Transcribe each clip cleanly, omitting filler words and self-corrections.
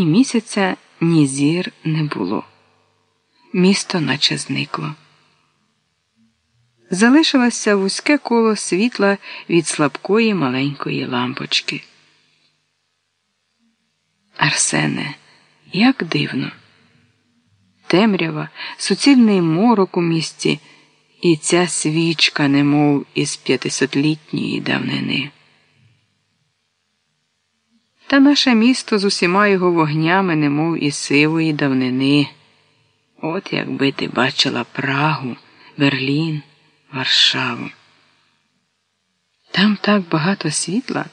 ні місяця, ні зір не було. Місто наче зникло. Залишилося вузьке коло світла від слабкої маленької лампочки. Арсене, як дивно. Темрява, суцільний морок у місті і ця свічка, немов із 500-літньої давнини. Та наше місто з усіма його вогнями, немов із сивої давнини. От якби ти бачила Прагу, Берлін, Варшаву. Там так багато світла.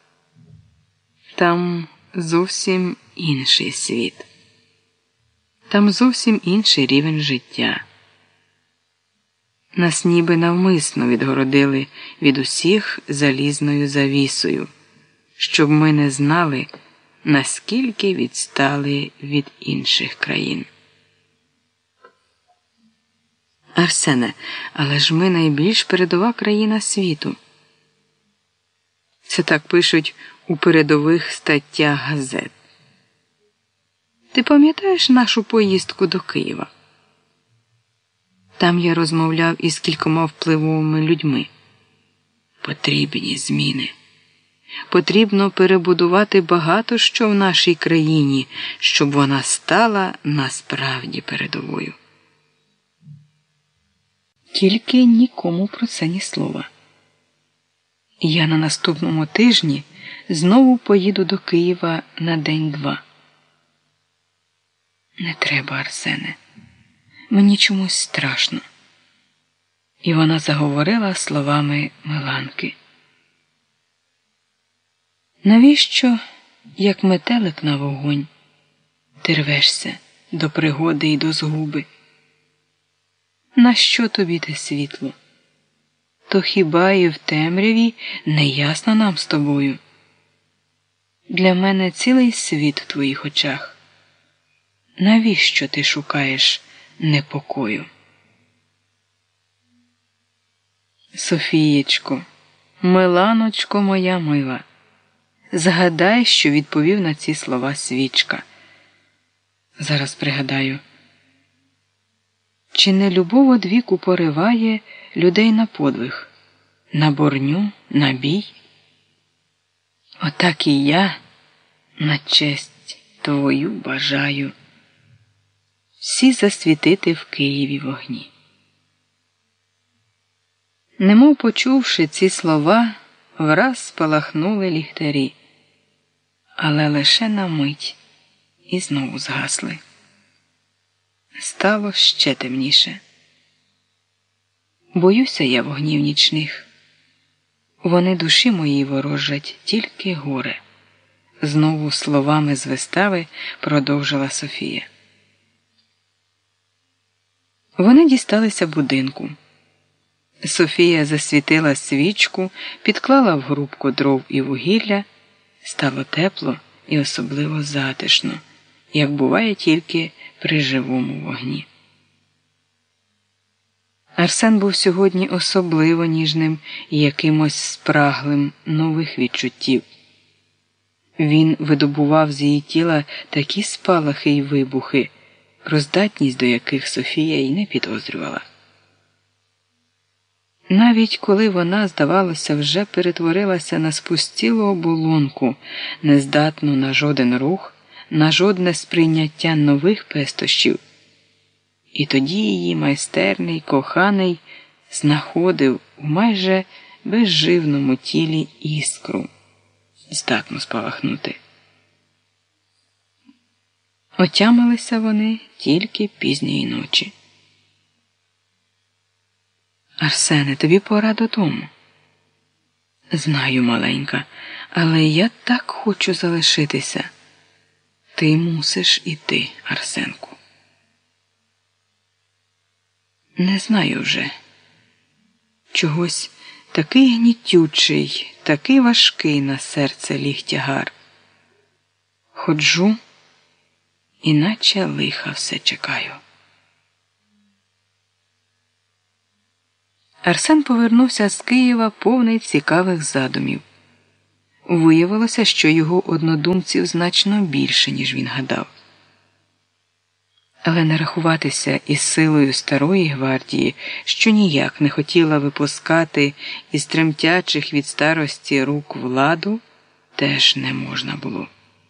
Там зовсім інший світ. Там зовсім інший рівень життя. Нас ніби навмисно відгородили від усіх залізною завісою, щоб ми не знали, наскільки відстали від інших країн. Арсене, але ж ми найбільш передова країна світу. Це так пишуть у передових статтях газет. Ти пам'ятаєш нашу поїздку до Києва? Там я розмовляв із кількома впливовими людьми. Потрібні зміни. Потрібно перебудувати багато що в нашій країні, щоб вона стала насправді передовою. Тільки нікому про це ні слова. Я на наступному тижні знову поїду до Києва на день-два. Не треба, Арсене. Мені чомусь страшно. І вона заговорила словами Миланки. Навіщо, як метелик на вогонь, ти рвешся до пригоди і до згуби? Нащо тобі те світло? То хіба і в темряві не ясно нам з тобою? Для мене цілий світ в твоїх очах. Навіщо ти шукаєш непокою? Софієчко, Миланочко моя мила, згадай, що відповів на ці слова Свічка. Зараз пригадаю. Чи не любов одвіку пориває людей на подвиг, на борню, на бій? Отак і я на честь твою бажаю всі засвітити в Києві вогні. Немов почувши ці слова, враз спалахнули ліхтарі, але лише на мить і знову згасли. Стало ще темніше. Боюся я вогнів нічних. Вони душі моїй ворожать тільки горе. Знову словами з вистави продовжила Софія. Вони дісталися будинку. Софія засвітила свічку, підклала в грубку дров і вугілля. Стало тепло і особливо затишно, як буває тільки при живому вогні. Арсен був сьогодні особливо ніжним і якимось спраглим нових відчуттів. Він видобував з її тіла такі спалахи й вибухи, про здатність до яких Софія й не підозрювала. Навіть коли вона, здавалося, вже перетворилася на спустілу оболонку, нездатну на жоден рух, на жодне сприйняття нових пестощів, і тоді її майстерний коханий знаходив у майже безживному тілі іскру, здатну спалахнути. Отямилися вони тільки пізньої ночі. Арсене, тобі пора додому. Знаю, маленька, але я так хочу залишитися. Ти мусиш іти, Арсенку. Не знаю вже. Чогось такий гнітючий, такий важкий на серце ліг тягар. Ходжу, іначе лиха все чекаю. Арсен повернувся з Києва повний цікавих задумів. Виявилося, що його однодумців значно більше, ніж він гадав. Але не рахуватися із силою старої гвардії, що ніяк не хотіла випускати із тремтячих від старості рук владу, теж не можна було.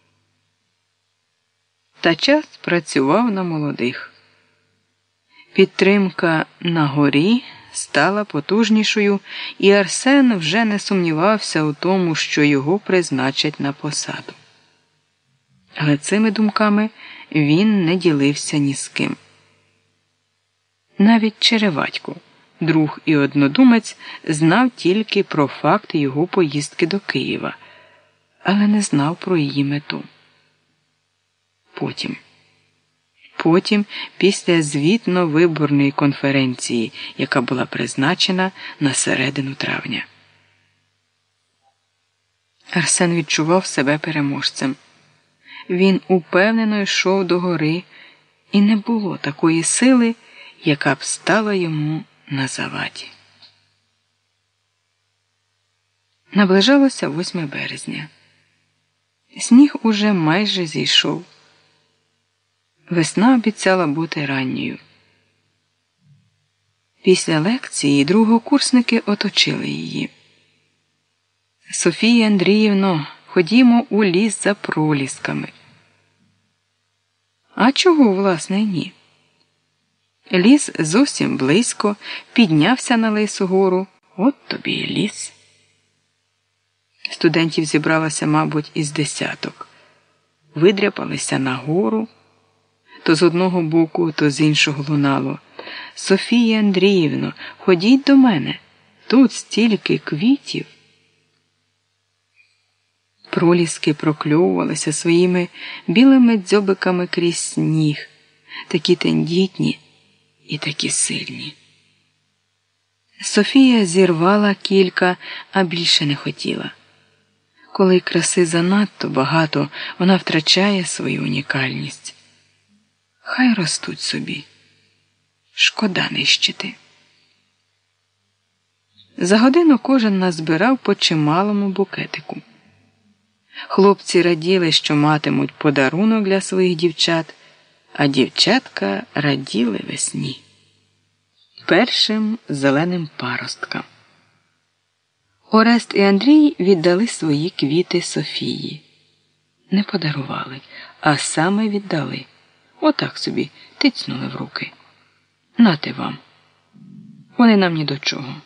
Та час працював на молодих. Підтримка на горі стала потужнішою, і Арсен вже не сумнівався у тому, що його призначать на посаду. Але цими думками він не ділився ні з ким. Навіть Череватько, друг і однодумець, знав тільки про факт його поїздки до Києва, але не знав про її мету. Потім, після звітно-виборної конференції, яка була призначена на середину травня. Арсен відчував себе переможцем. Він упевнено йшов до гори, і не було такої сили, яка б стала йому на заваді. Наближалося 8 березня. Сніг уже майже зійшов. Весна обіцяла бути ранньою. Після лекції другокурсники оточили її. «Софія Андріївно, ходімо у ліс за пролісками». А чого, власне, ні? Ліс зовсім близько, піднявся на Лису гору, от тобі і ліс. Студентів зібралося, мабуть, із десяток. Видряпалися на гору. То з одного боку, то з іншого лунало: «Софія Андріївно, ходіть до мене, тут стільки квітів». Проліски прокльовувалися своїми білими дзьобиками крізь сніг, такі тендітні і такі сильні. Софія зірвала кілька, а більше не хотіла. Коли краси занадто багато, вона втрачає свою унікальність. Хай ростуть собі. Шкода нищити. За годину кожен назбирав по чималому букетику. Хлопці раділи, що матимуть подарунок для своїх дівчат, а дівчатка раділи весні. Першим зеленим паросткам. Орест і Андрій віддали свої квіти Софії. Не подарували, а саме віддали. Отак собі тицнули в руки. Нате вам. Вони нам ні до чого.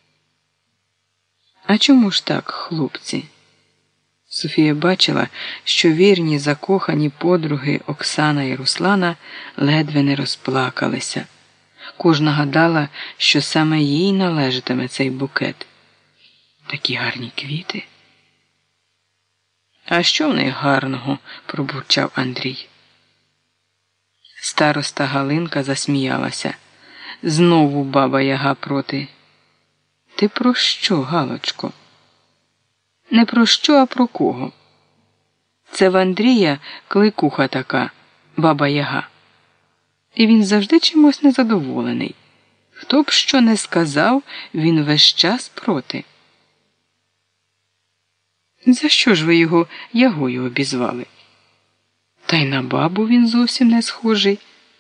А чому ж так, хлопці? Софія бачила, що вірні закохані подруги Оксана і Руслана ледве не розплакалися. Кожна гадала, що саме їй належатиме цей букет. Такі гарні квіти. А що в них гарного? Пробурчав Андрій. Староста Галинка засміялася. Знову баба Яга проти. Ти про що, Галочко? Не про що, а про кого? Це в Андрія кликуха така, баба Яга. І він завжди чимось незадоволений. Хто б що не сказав, він весь час проти. За що ж ви його Ягою обізвали? Та й на бабу він зовсім не схожий.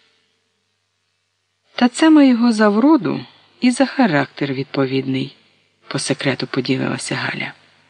Та це ми його за вроду і за характер відповідний, по секрету поділилася Галя.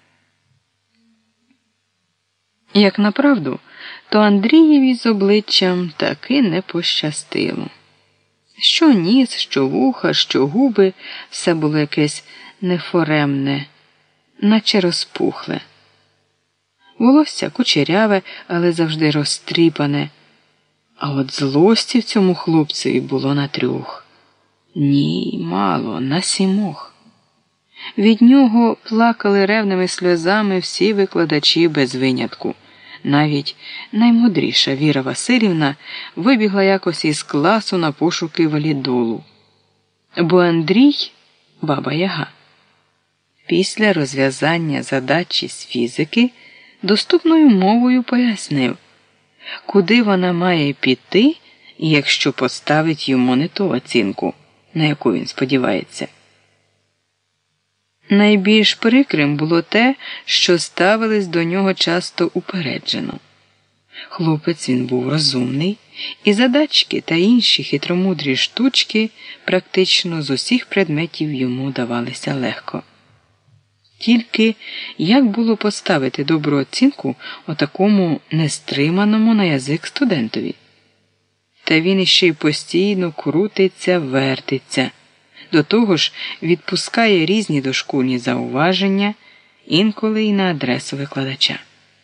Як направду, то Андрієві з обличчям таки не пощастило. Що ніс, що вуха, що губи, все було якесь нефоремне, наче розпухле. Волосся кучеряве, але завжди розтріпане. А от злості в цьому хлопцеві було на 3. Ні, мало, на 7. Від нього плакали ревними сльозами всі викладачі без винятку. Навіть наймудріша Віра Василівна вибігла якось із класу на пошуки валідолу. Бо Андрій – баба Яга. Після розв'язання задачі з фізики доступною мовою пояснив, куди вона має піти, якщо поставить йому не ту оцінку, на яку він сподівається. Найбільш прикрим було те, що ставились до нього часто упереджено. Хлопець він був розумний, і задачки та інші хитромудрі штучки практично з усіх предметів йому давалися легко. Тільки як було поставити добру оцінку отакому нестриманому на язик студентові? Та він іще й постійно крутиться, вертиться. До того ж відпускає різні дошкульні зауваження, інколи й на адресу викладача.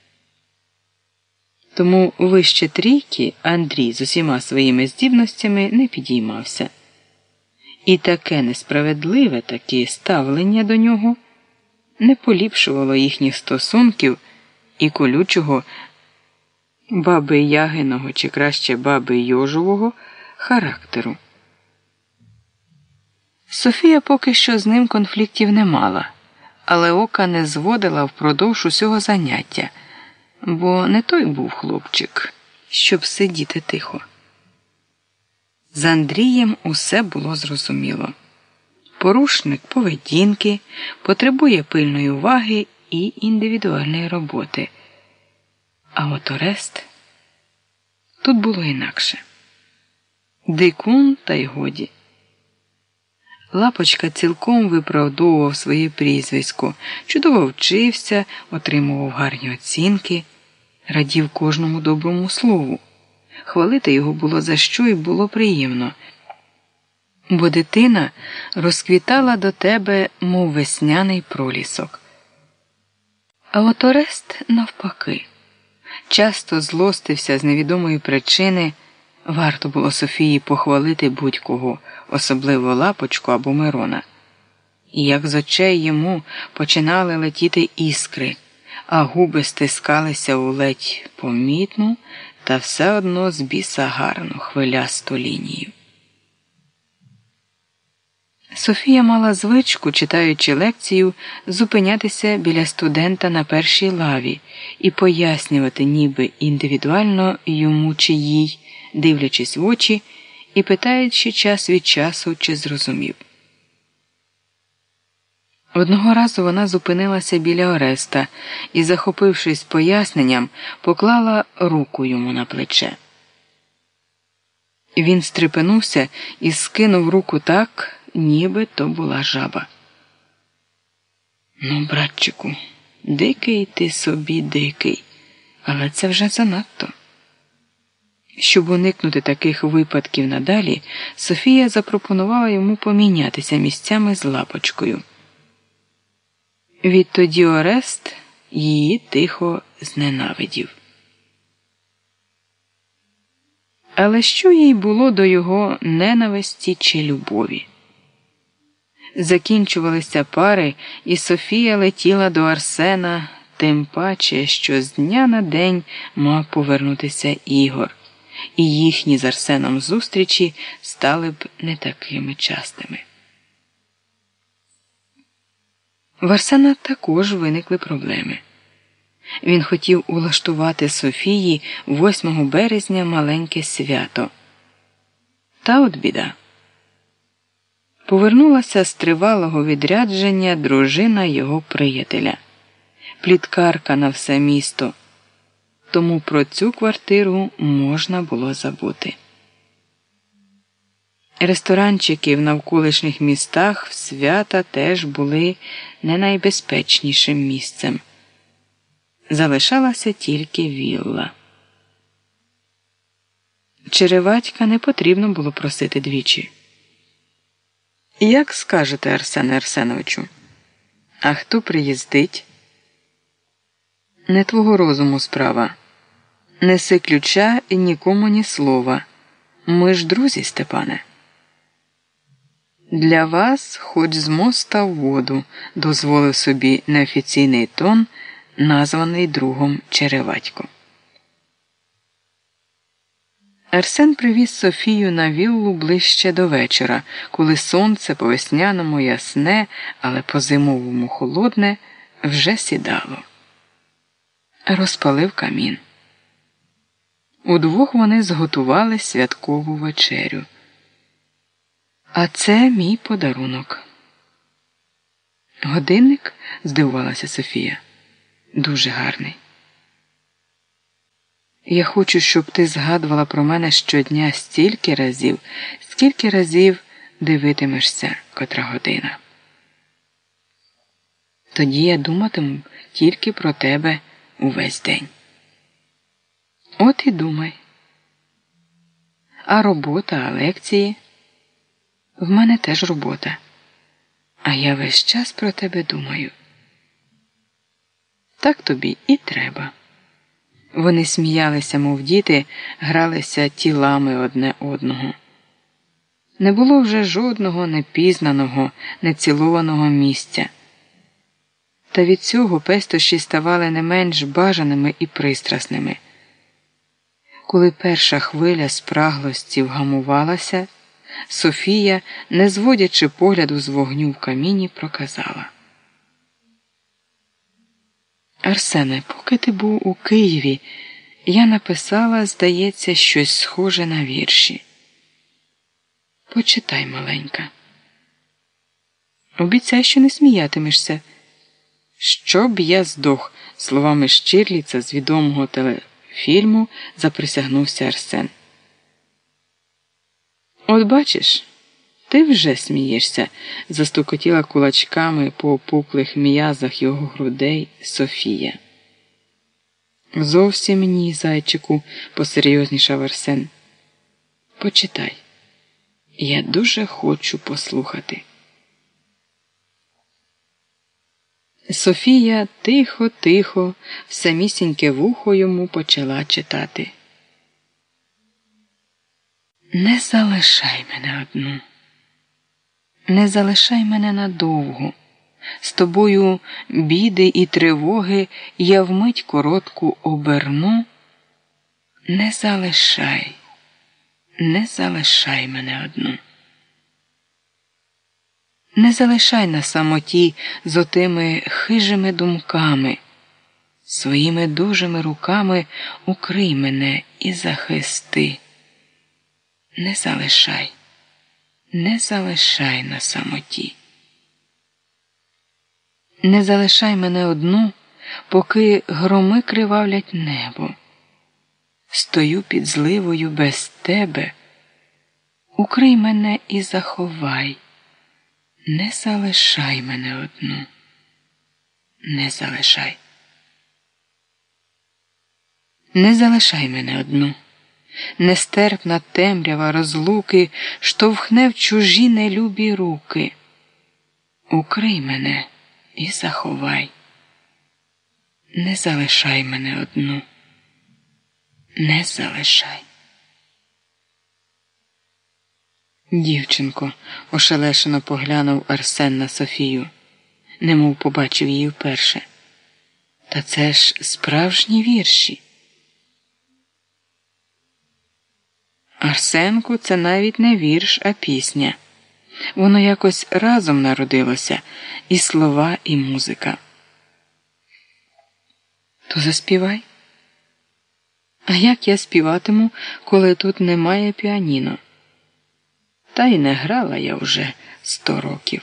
Тому вище трійки Андрій з усіма своїми здібностями не підіймався. І таке несправедливе таке ставлення до нього не поліпшувало їхніх стосунків і колючого баби Ягиного, чи краще баби Йожового, характеру. Софія поки що з ним конфліктів не мала, але ока не зводила впродовж усього заняття, бо не той був хлопчик, щоб сидіти тихо. З Андрієм усе було зрозуміло. Порушник поведінки, потребує пильної уваги і індивідуальної роботи. А от Орест тут було інакше. Дикун та й годі. Лапочка цілком виправдовував своє прізвисько, чудово вчився, отримував гарні оцінки, радів кожному доброму слову. Хвалити його було за що і було приємно, бо дитина розквітала до тебе, мов весняний пролісок. А от Орест навпаки. Часто злостився з невідомої причини. Варто було Софії похвалити будь-кого, особливо Лапочку або Мирона. І як з очей йому починали летіти іскри, а губи стискалися у ледь помітну та все одно з біса гарну хвилясту лінію. Софія мала звичку, читаючи лекцію, зупинятися біля студента на першій лаві і пояснювати ніби індивідуально йому чи їй, дивлячись в очі і питаючи час від часу, чи зрозумів. Одного разу вона зупинилася біля Ореста і, захопившись поясненням, поклала руку йому на плече. Він стрепенувся і скинув руку так, ніби то була жаба. Ну, братчику, дикий ти собі дикий, але це вже занадто. Щоб уникнути таких випадків надалі, Софія запропонувала йому помінятися місцями з Лапочкою. Відтоді Орест її тихо зненавидів. Але що їй було до його ненависті чи любові? Закінчувалися пари, і Софія летіла до Арсена, тим паче, що з дня на день мав повернутися Ігор, і їхні з Арсеном зустрічі стали б не такими частими. В Арсена також виникли проблеми. Він хотів улаштувати Софії 8 березня маленьке свято. Та от біда. Повернулася з тривалого відрядження дружина його приятеля. Пліткарка на все місто. Тому про цю квартиру можна було забути. Ресторанчики в навколишніх містах в свята теж були не найбезпечнішим місцем. Залишалася тільки вілла. Череватька не потрібно було просити двічі. Як скажете, Арсене Арсеновичу? А хто приїздить? Не твого розуму справа. Неси ключа і нікому ні слова. Ми ж друзі, Степане. Для вас хоч з моста в воду, дозволив собі неофіційний тон, названий другом Череватько. Арсен привіз Софію на віллу ближче до вечора, коли сонце по-весняному ясне, але по-зимовому холодне, вже сідало. Розпалив камін. Удвох вони зготували святкову вечерю. А це мій подарунок. Годинник? Здивувалася Софія. Дуже гарний. Я хочу, щоб ти згадувала про мене щодня скільки разів дивитимешся, котра година. Тоді я думатиму тільки про тебе увесь день. От і думай. А робота, а лекції? В мене теж робота. А я весь час про тебе думаю. Так тобі і треба. Вони сміялися, мов діти, гралися тілами одне одного. Не було вже жодного непізнаного, нецілованого місця. Та від цього пестощі ставали не менш бажаними і пристрасними. Коли перша хвиля спраглості вгамувалася, Софія, не зводячи погляду з вогню в каміні, проказала: Арсене, поки ти був у Києві, я написала, здається, щось схоже на вірші. Почитай, маленька. Обіцяй, що не сміятимешся. Щоб я здох, словами Штірліца з відомого телефільму заприсягнувся Арсен. От бачиш, ти вже смієшся, застукотіла кулачками по опуклих м'язах його грудей Софія. Зовсім ні, зайчику, посерйознішав Арсен. Почитай. Я дуже хочу послухати. Софія тихо-тихо, в самісіньке вухо йому почала читати. Не залишай мене одну. Не залишай мене надовго. З тобою біди і тривоги я вмить коротку оберну. Не залишай мене одну. Не залишай на самоті з отими хижими думками. Своїми дужими руками укрий мене і захисти. Не залишай на самоті. Не залишай мене одну, поки громи кривавлять небо. Стою під зливою без тебе. Укрий мене і заховай. Не залишай мене одну. Не залишай. Не залишай мене одну. Нестерпна темрява розлуки штовхне в чужі нелюбі руки. Укрий мене і заховай. Не залишай мене одну. Не залишай. Дівчинко, ошелешено поглянув Арсен на Софію, немов побачив її вперше. Та це ж справжні вірші. Арсенку, це навіть не вірш, а пісня. Воно якось разом народилося, і слова, і музика. То заспівай. А як я співатиму, коли тут немає піаніно? Та й не грала я вже 100 років.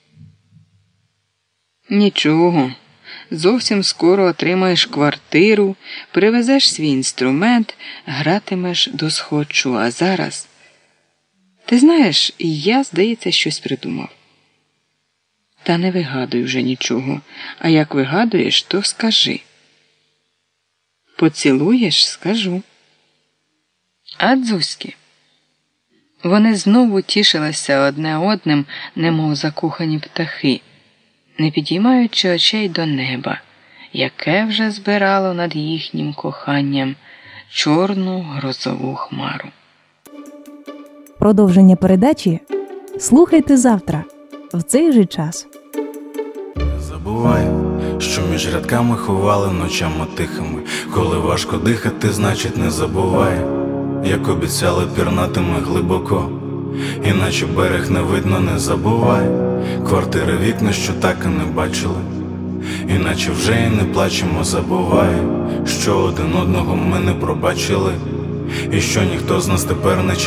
Нічого, зовсім скоро отримаєш квартиру, привезеш свій інструмент, гратимеш досхочу, а зараз... Ти знаєш, я, здається, щось придумав. Та не вигадуй вже нічого, а як вигадуєш, то скажи. Поцілуєш – скажу. А дзузьки? Вони знову тішилися одне одним, немов закохані птахи, не підіймаючи очей до неба, яке вже збирало над їхнім коханням чорну грозову хмару. Продовження передачі слухайте завтра, в цей же час. Не забувай, що між рядками ховали ночами тихими. Коли важко дихати, значить не забувай, як обіцяли пірнатиме глибоко, іначе берег не видно, не забувай. Квартири, вікна, що так і не бачили, іначе вже і не плачемо, забувай, що один одного ми не пробачили, і що ніхто з нас тепер не